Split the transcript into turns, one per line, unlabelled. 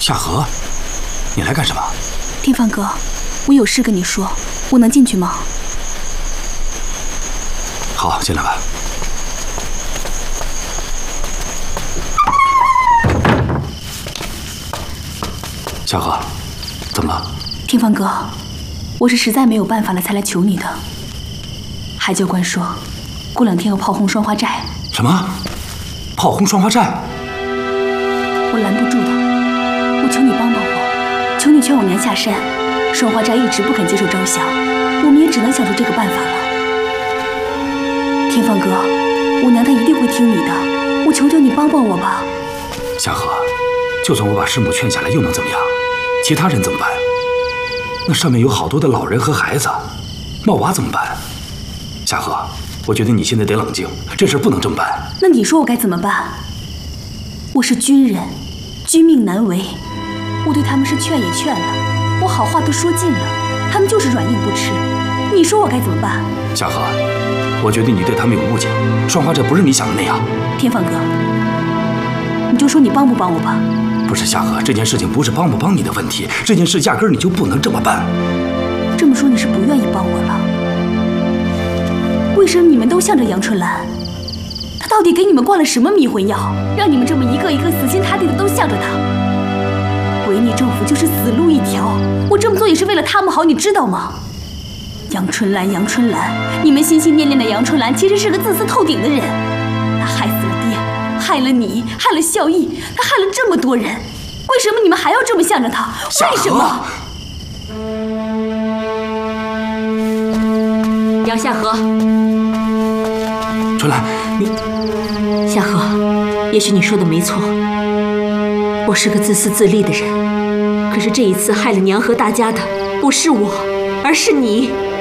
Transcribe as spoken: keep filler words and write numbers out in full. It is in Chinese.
夏荷，你来干什么？
天放哥，我有事跟你说，我能进去吗？
好，进来吧。夏荷，怎么了？
天放哥，我是实在没有办法了才来求你的。海教官说，过两天要炮轰双花寨。
什么？炮轰双花寨？
我拦不住的，我求你帮帮我，求你劝我娘下山。双花寨一直不肯接受招降，我们也只能想出这个办法了。天放哥，我娘她一定会听你的，我求求你帮帮我吧。
夏荷，就算我把师母劝下来，又能怎么样？其他人怎么办？那上面有好多的老人和孩子，茂娃怎么办？夏荷，我觉得你现在得冷静，这事不能这么办。
那你说我该怎么办？我是军人，军命难违，我对他们是劝也劝了，我好话都说尽了，他们就是软硬不吃。你说我该怎么办？
夏荷，我觉得你对他们有误解，双花寨不是你想的那样。
天放哥，你就说你帮不帮我吧。
不是夏荷，这件事情不是帮不帮你的问题，这件事压根儿你就不能这么办。
这么说你是不愿意帮我了？为什么你们都向着杨春兰？她到底给你们灌了什么迷魂药，让你们这么一个一个死心塌地的都向着她？违逆政府就是死路一条，我这么做也是为了他们好，你知道吗？杨春兰，杨春兰，你们心心念念的杨春兰其实是个自私透顶的人，她害死了爹，害了你，害了孝义，她害了这么多人，为什么你们还要这么向着她？为什么？
杨夏荷，
春兰，你
夏荷，也许你说的没错，我是个自私自利的人，可是这一次害了娘和大家的不是我，而是你。